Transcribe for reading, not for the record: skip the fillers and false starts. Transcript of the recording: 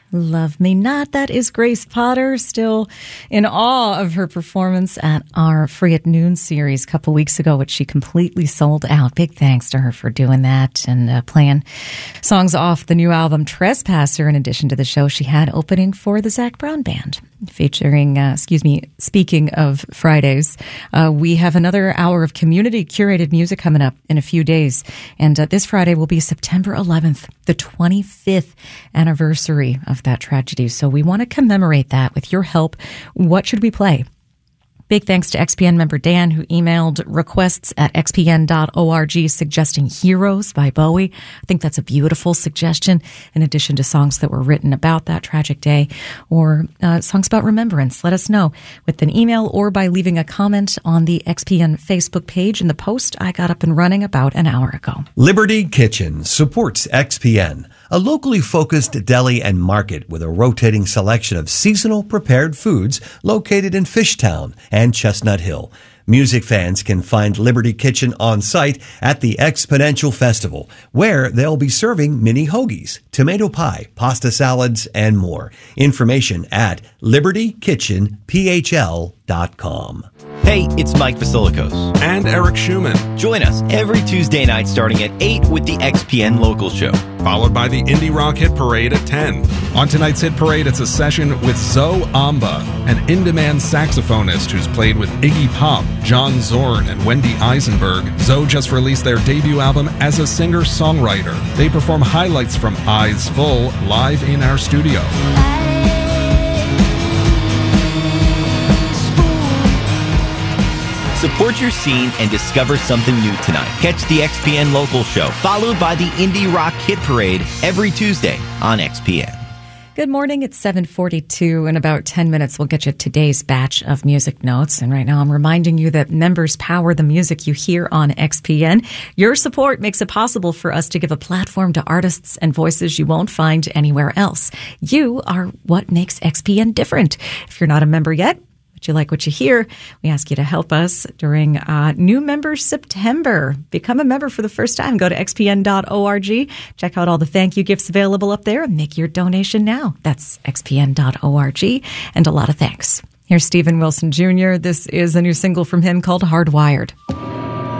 Love Me Not. That is Grace Potter, still in awe of her performance at our Free at Noon series a couple weeks ago, which she completely sold out. Big thanks to her for doing that and playing songs off the new album Trespasser. In addition to the show she had opening for the Zac Brown Band, featuring, speaking of Fridays, we have another hour of community curated music coming up in a few days. And this Friday will be September 11th, the 25th anniversary of that tragedy. So we want to commemorate that with your help. What should we play? Big thanks to XPN member Dan, who emailed requests at xpn.org suggesting Heroes by Bowie. I think that's a beautiful suggestion, in addition to songs that were written about that tragic day or songs about remembrance. Let us know with an email or by leaving a comment on the XPN Facebook page in the post I got up and running about an hour ago. Liberty Kitchen supports XPN, a locally focused deli and market with a rotating selection of seasonal prepared foods located in Fishtown and Chestnut Hill. Music fans can find Liberty Kitchen on site at the Exponential Festival, where they'll be serving mini hoagies, tomato pie, pasta salads, and more. Information at libertykitchenphl.com. Hey, it's Mike Vasilikos. And Eric Schumann. Join us every Tuesday night starting at 8 with the XPN Local Show. Followed by the Indie Rock Hit Parade at 10. On tonight's Hit Parade, it's a session with Zoe Amba, an in-demand saxophonist who's played with Iggy Pop, John Zorn, and Wendy Eisenberg. Zoe just released their debut album as a singer-songwriter. They perform highlights from Eyes Full live in our studio. Support your scene and discover something new tonight. Catch the XPN Local Show, followed by the Indie Rock Hit Parade every Tuesday on XPN. Good morning. It's 7:42. In about 10 minutes, we'll get you today's batch of music notes. And right now, I'm reminding you that members power the music you hear on XPN. Your support makes it possible for us to give a platform to artists and voices you won't find anywhere else. You are what makes XPN different. If you're not a member yet, you like what you hear, we ask you to help us during New Member September. Become a member for the first time. Go to xpn.org. Check out all the thank you gifts available up there and make your donation now. That's xpn.org. And a lot of thanks. Here's Steven Wilson Jr. This is a new single from him called Hardwired.